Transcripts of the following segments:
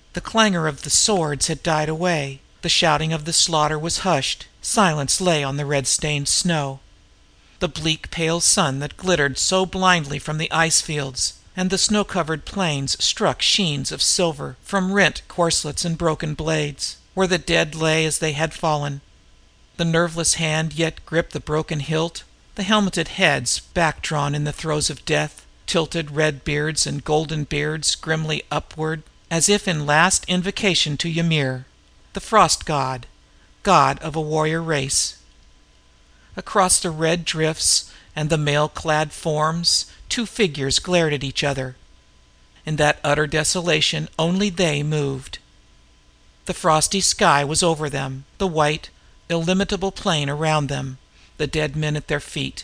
The clangor of the swords had died away, the shouting of the slaughter was hushed, silence lay on the red-stained snow. The bleak pale sun that glittered so blindly from the ice fields and the snow-covered plains struck sheens of silver from rent corselets and broken blades, where the dead lay as they had fallen. The nerveless hand yet gripped the broken hilt, the helmeted heads back-drawn in the throes of death, tilted red beards and golden beards grimly upward, as if in last invocation to Ymir, the frost god, god of a warrior race. Across the red drifts and the mail-clad forms, two figures glared at each other. In that utter desolation only they moved. The frosty sky was over them, the white, illimitable plain around them, the dead men at their feet.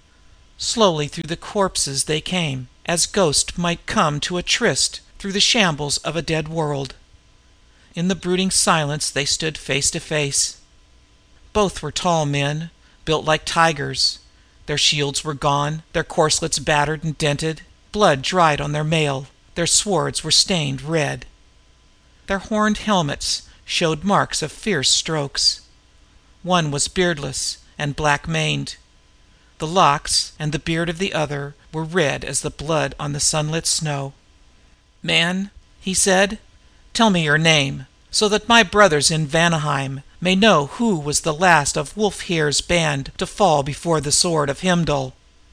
Slowly through the corpses they came, as ghosts might come to a tryst through the shambles of a dead world. In the brooding silence they stood face to face. Both were tall men, built like tigers. Their shields were gone, their corselets battered and dented, blood dried on their mail, their swords were stained red. Their horned helmets showed marks of fierce strokes. One was beardless and black-maned. The locks and the beard of the other were red as the blood on the sunlit snow. "Man," he said, "tell me your name, so that my brothers in Vanaheim may know who was the last of Wulfhere's band to fall before the sword of Heimdall."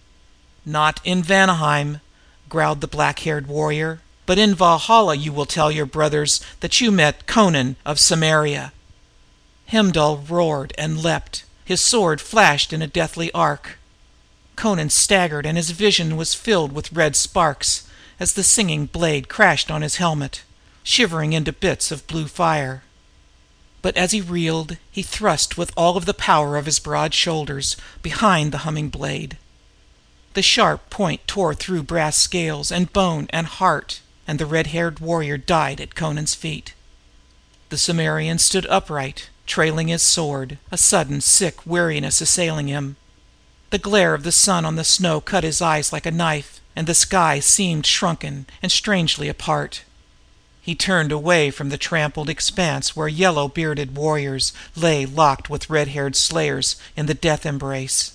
"Not in Vanaheim," growled the black-haired warrior, "but in Valhalla you will tell your brothers that you met Conan of Samaria." Heimdall roared and leapt, his sword flashed in a deathly arc. Conan staggered and his vision was filled with red sparks as the singing blade crashed on his helmet, shivering into bits of blue fire. But as he reeled, he thrust with all of the power of his broad shoulders behind the humming blade. The sharp point tore through brass scales and bone and heart, and the red-haired warrior died at Conan's feet. The Cimmerian stood upright, trailing his sword, a sudden sick weariness assailing him. The glare of the sun on the snow cut his eyes like a knife, and the sky seemed shrunken and strangely apart. He turned away from the trampled expanse where yellow-bearded warriors lay locked with red-haired slayers in the death embrace.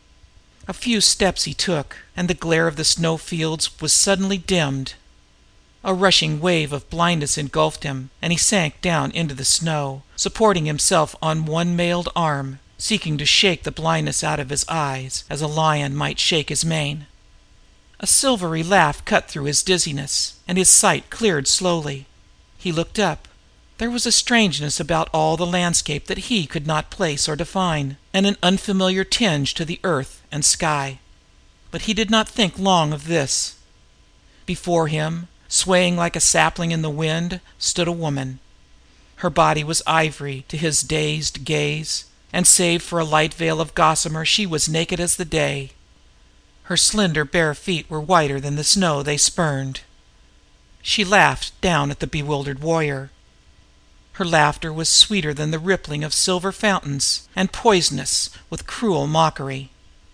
A few steps he took, and the glare of the snowfields was suddenly dimmed. A rushing wave of blindness engulfed him, and he sank down into the snow, supporting himself on one mailed arm, seeking to shake the blindness out of his eyes as a lion might shake his mane. A silvery laugh cut through his dizziness, and his sight cleared slowly. He looked up. There was a strangeness about all the landscape that he could not place or define, and an unfamiliar tinge to the earth and sky. But he did not think long of this. Before him, swaying like a sapling in the wind, stood a woman. Her body was ivory to his dazed gaze, and save for a light veil of gossamer she was naked as the day. Her slender bare feet were whiter than the snow they spurned. She laughed down at the bewildered warrior. Her laughter was sweeter than the rippling of silver fountains, and poisonous with cruel mockery.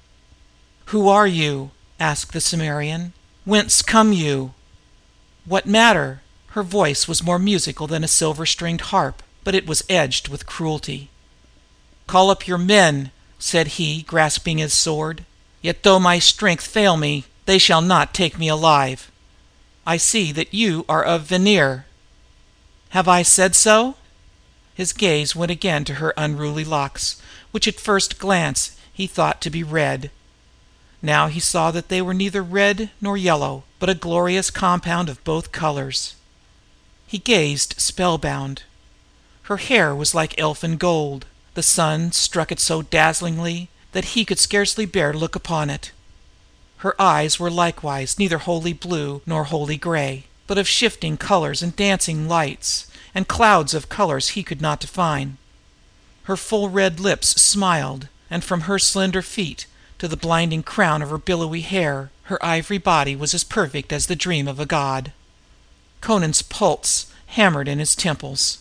"Who are you?" asked the Cimmerian. "Whence come you?" "What matter?" Her voice was more musical than a silver-stringed harp, but it was edged with cruelty. "Call up your men," said he, grasping his sword. "Yet though my strength fail me, they shall not take me alive. I see that you are of Vanir." "Have I said so?" His gaze went again to her unruly locks, which at first glance he thought to be red. Now he saw that they were neither red nor yellow, but a glorious compound of both colors. He gazed spellbound. Her hair was like elfin gold. The sun struck it so dazzlingly that he could scarcely bear to look upon it. Her eyes were likewise neither wholly blue nor wholly gray, but of shifting colors and dancing lights, and clouds of colors he could not define. Her full red lips smiled, and from her slender feet to the blinding crown of her billowy hair, her ivory body was as perfect as the dream of a god. Conan's pulse hammered in his temples.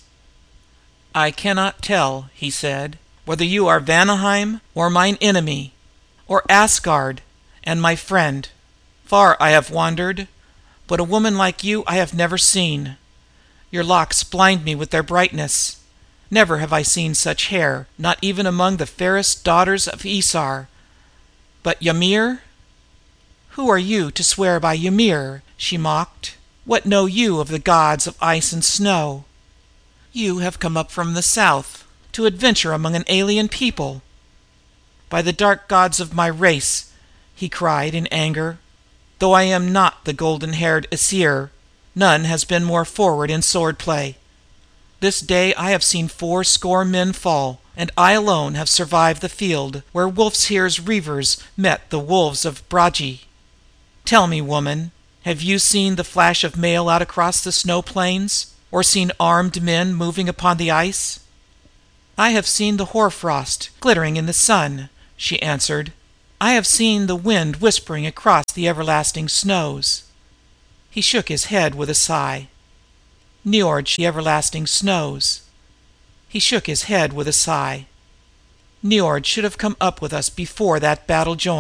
"I cannot tell," he said, "whether you are Vanaheim, or mine enemy, or Asgard and my friend. Far I have wandered, but a woman like you I have never seen. Your locks blind me with their brightness. Never have I seen such hair, not even among the fairest daughters of Isar. But Ymir? Who are you to swear by Ymir?" she mocked. "What know you of the gods of ice and snow? You have come up from the south to adventure among an alien people." "By the dark gods of my race," he cried in anger, "though I am not the golden-haired Aesir, none has been more forward in sword play. This day I have seen 80 men fall, and I alone have survived the field where Wulfhere's reavers met the wolves of Bragi. Tell me, woman, have you seen the flash of mail out across the snow plains, or seen armed men moving upon the ice?" "I have seen the hoarfrost glittering in the sun," she answered. "I have seen the wind whispering across the everlasting snows." He shook his head with a sigh. "Niord, the everlasting snows." He shook his head with a sigh. "Niord should have come up with us before that battle joined.